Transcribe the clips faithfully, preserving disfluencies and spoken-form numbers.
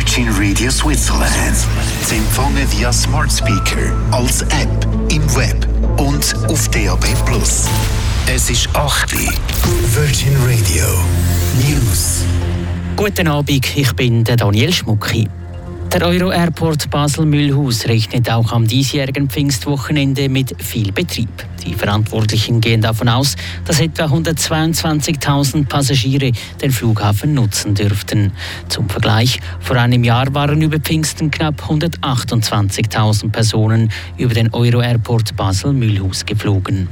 Virgin Radio Switzerland. Sie empfangen via Smart Speaker, als App, im Web und auf D A B plus. Es ist acht Uhr. Virgin Radio News. Guten Abend, ich bin der Daniel Schmucki. Der Euro-Airport Basel-Mühlhaus rechnet auch am diesjährigen Pfingstwochenende mit viel Betrieb. Die Verantwortlichen gehen davon aus, dass etwa hundertzweiundzwanzigtausend Passagiere den Flughafen nutzen dürften. Zum Vergleich, vor einem Jahr waren über Pfingsten knapp hundertachtundzwanzigtausend Personen über den Euro-Airport Basel-Mühlhaus geflogen.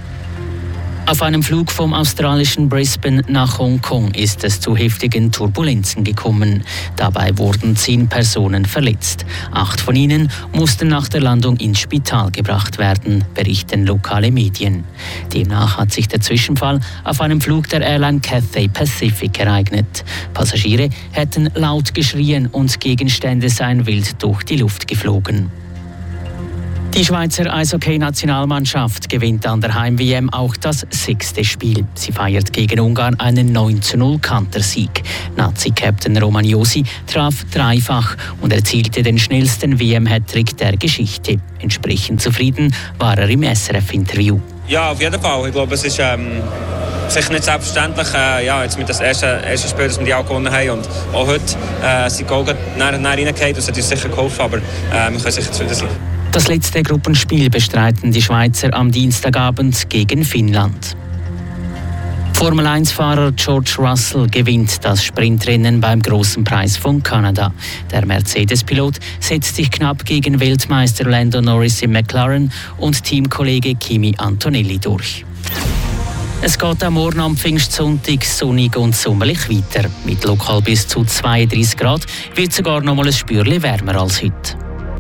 Auf einem Flug vom australischen Brisbane nach Hongkong ist es zu heftigen Turbulenzen gekommen. Dabei wurden zehn Personen verletzt. Acht von ihnen mussten nach der Landung ins Spital gebracht werden, berichten lokale Medien. Demnach hat sich der Zwischenfall auf einem Flug der Airline Cathay Pacific ereignet. Passagiere hätten laut geschrien und Gegenstände seien wild durch die Luft geflogen. Die Schweizer Eishockey-Nationalmannschaft gewinnt an der Heim-W M auch das sechste Spiel. Sie feiert gegen Ungarn einen neun zu null Kantersieg. Nazi-Captain Roman Josi traf dreifach und erzielte den schnellsten W M-Hattrick der Geschichte. Entsprechend zufrieden war er im S R F-Interview. Ja, auf jeden Fall. Ich glaube, es ist ähm, sicher nicht selbstverständlich, äh, ja, jetzt mit das erste, erste Spiel, das wir die auch gewonnen haben. Und auch heute äh, sind die Goal näher und näher reingefallen. Das hat uns sicher geholfen, aber äh, wir können sicher zufrieden sein. Das letzte Gruppenspiel bestreiten die Schweizer am Dienstagabend gegen Finnland. Formel eins Fahrer George Russell gewinnt das Sprintrennen beim Großen Preis von Kanada. Der Mercedes-Pilot setzt sich knapp gegen Weltmeister Lando Norris im McLaren und Teamkollege Kimi Antonelli durch. Es geht am Morgen am Pfingstsonntag sonnig und sommerlich weiter. Mit lokal bis zu zweiunddreißig Grad wird sogar noch mal ein Spürchen wärmer als heute.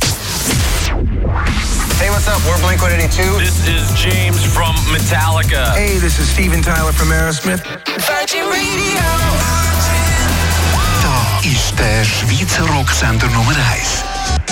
Hey, what's up? We're Blink one eighty-two. This is James from Metallica. Hey, this is Steven Tyler from Aerosmith. Virgin Radio. Da ist der Schweizer Rocksender Nummer eins.